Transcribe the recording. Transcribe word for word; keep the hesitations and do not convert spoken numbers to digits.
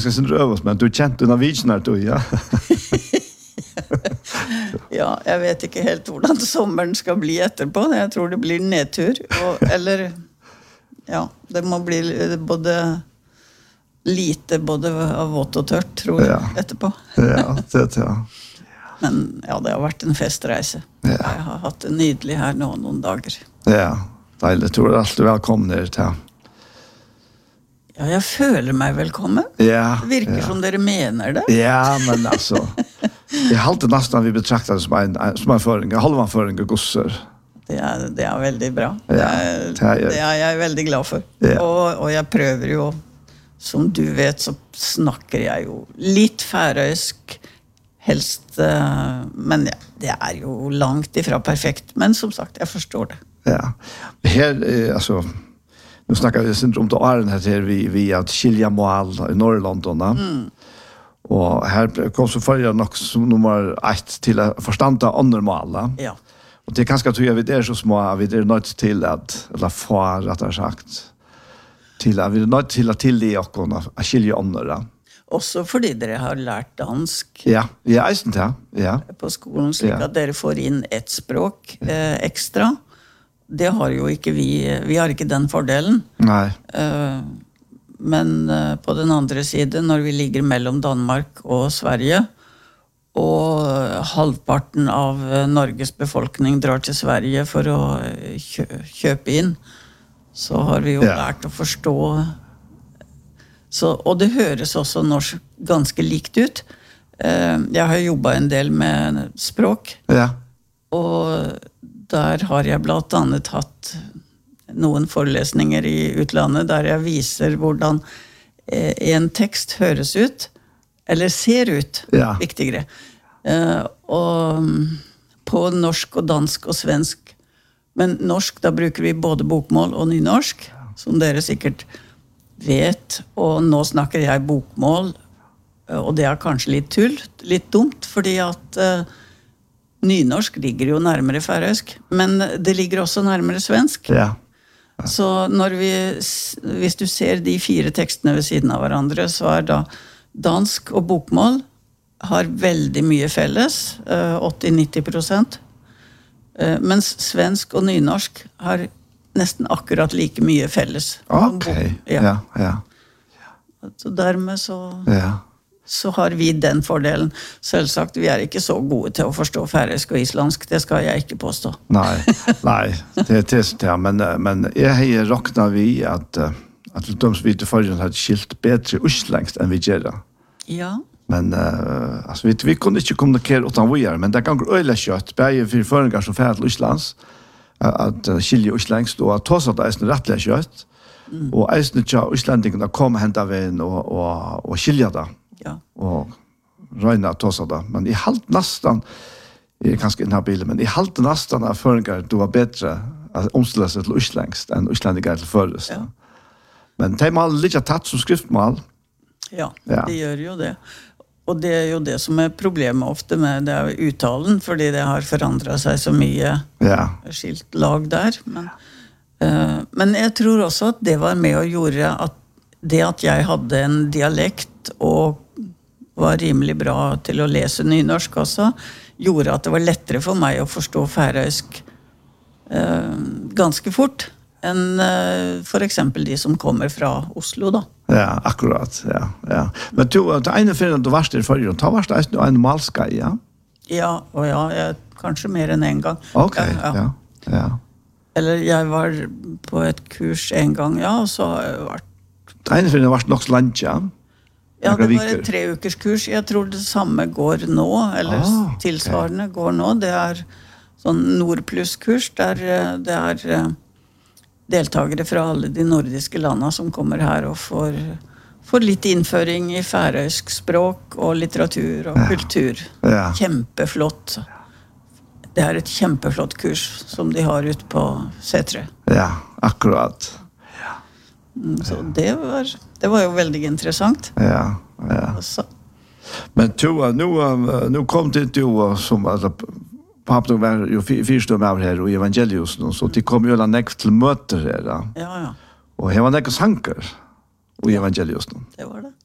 kanske sin rövs, men du kjente under vidsen du, ja. Ja, jeg vet ikke helt hvordan sommeren skal bli etterpå. Jeg tror det blir nedtur. Og, eller, ja, det må bli både lite både av vått og tørt, tror jeg, ja. Etterpå. Ja, det ja. Men ja, det har vært en festreise. Ja. Jeg har hatt det nydelig her nå noen dager. Ja, deilig. Jeg tror du er alltid velkommen her til. Ja, jeg føler meg velkommen. Ja. Det virker ja. Som dere mener det. Ja, men altså... Jeg halte nesten vi betrakter det som en, som en føring, en halvanføring og gosser. Det er, det er veldig bra. Ja, det, er, det, er, det er jeg veldig glad for. Ja. Og, og jeg prøver jo, som du vet, så snakker jeg jo litt færøysk, helst, men ja, det er jo langt ifra perfekt. Men som sagt, jeg forstår det. Ja, her, altså, nu snakker vi sin om til åren her vi, vi at Kilja Moal i Norrland, mm. Og her kom så følger nok som nummer ett til å forstande andre måler. Ja. Og det er kanskje at vi er så små, vi er nødt til at, eller få, rett og sagt, til at vi er nødt til å tilgi oss å skilje andre. Også fordi dere har lært dansk. Ja, ja, eisen til, ja. På skolen, slik ja. At dere får inn ett språk eh, ekstra. Det har jo ikke vi, vi har ikke den fordelen. Nei. Eh, Men uh, på den andre siden, når vi ligger mellom Danmark og Sverige, og halvparten av uh, Norges befolkning drar til Sverige for å uh, kjø kjøpe inn, så har vi jo ja. Lært å forstå. Så, og det høres også norsk ganske likt ut. Uh, jeg har jobbet en del med språk, ja. Og der har jeg blant annet hatt noen forelesninger i utlandet der jeg viser hvordan eh, en tekst høres ut, eller ser ut, ja. Viktigere. Eh, og på norsk og dansk og svensk. Men norsk, da bruker vi både bokmål og nynorsk, som dere sikkert vet, og nå snakker jeg bokmål, og det er kanskje litt tull, litt dumt, fordi at eh, nynorsk ligger jo nærmere færøysk, men det ligger også nærmere svensk. Ja. Så når vi, hvis du ser de fire tekstene ved siden av hverandre, så er da dansk og bokmål har veldig mye felles, åtti til nitti prosent, mens svensk og nynorsk har nesten akkurat like mye felles. Ok, ja, ja. ja. Så dermed så... Ja. Så har vi den fordelen. Selvsagt, vi er ikke så gode til å forstå færøysk og islandsk, det skal jeg ikke påstå. Nei, nei, det er det, ja, men, men jeg har råknet vi at, at de som vi til forrige har skilt bedre uslengst enn vi gjør det. Ja. Men uh, altså, vi, vi kunne ikke kommunikere utan vi gjør, men det kan gå øyelig kjøtt, bare for føringer som færre til Islands, at uh, skilje uslengst, og at tås at det er rettelig kjøtt, mm. og eisene ikke islendingene kom og hentet veien og, og, og skilje det. Ja. Og røyne at tås det. Men i halvt nesten, jeg er kanskje inhabil, men i halvt nesten av føringer du var bedre å omstille seg til uslengst enn uslendinger til først. Ja. Men de må litt tatt som skriftmål. Ja, ja, det gjør jo det. Og det er jo det som er problemet ofte med det er uttalen, fordi det har forandret seg så mye ja. Skilt lag der. Men, uh, men jeg tror også at det var med å gjøre at det at jeg hadde en dialekt og var rimelig bra til å lese nynorsk også, gjorde at det var lettere for meg å forstå færøysk uh, ganske fort enn uh, for eksempel de som kommer fra Oslo da. Ja, akkurat, ja, ja. Men du, det ene fyrir du varst i forrige, da varst det en malska, ja? Ja, og ja, jeg, kanskje mer enn en gang. Ok, ja, ja. ja. Eller jeg var på et kurs en gang, ja, og så har jeg vært... Det ene fyrir varst nok langt, ja? Ja, det var et tre ukers kurs. Jeg tror det samme går nå, eller ah, okay. tilsvarende går nå. Det er sånn Nordplus-kurs, der det er deltagere fra alle de nordiske landene som kommer her og får, får litt innføring i færøysk språk og litteratur og ja. Kultur. Ja. Kjempeflott. Det er et kjempeflott kurs som de har ute på C tre. Ja, akkurat. Ja. Så det var, det var jo veldig interessant. Ja, ja. Så. Men to, nu, nu kom det du som... Altså, Pappa var jo fyrstå med her og evangelius, så de kom jo nekk til møter her. Ja, ja. Og her var nekk sanker og evangelius. Det var det.